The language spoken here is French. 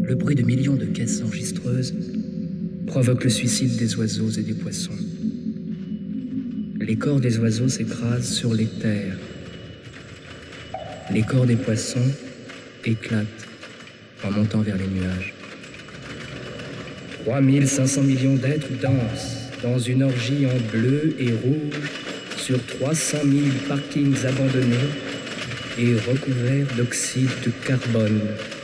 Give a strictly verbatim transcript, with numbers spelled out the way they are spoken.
le bruit de millions de caisses enregistreuses provoque le suicide des oiseaux et des poissons. Les corps des oiseaux s'écrasent sur les terres. Les corps des poissons éclatent en montant vers les nuages. trois mille cinq cents millions d'êtres dansent dans une orgie en bleu et rouge sur trois cent mille parkings abandonnés et recouverts d'oxyde de carbone.